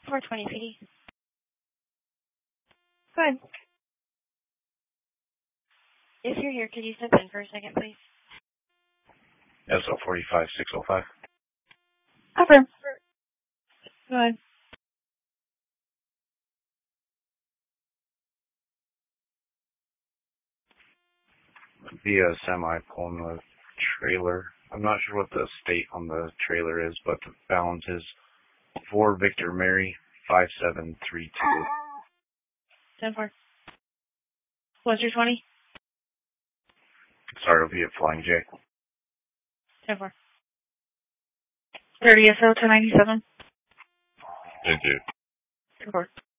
420 PD. Go ahead. If you're here, could you step in for a second, please? SO 45605. Affirm. Go ahead. Via semi pulling the trailer. I'm not sure what the state on the trailer is, but the balance is 4 Victor Mary 5732. 10-4. What's your 20? Sorry, it'll be a Flying J. 10-4. 30 SO 297. Thank you. 10-4.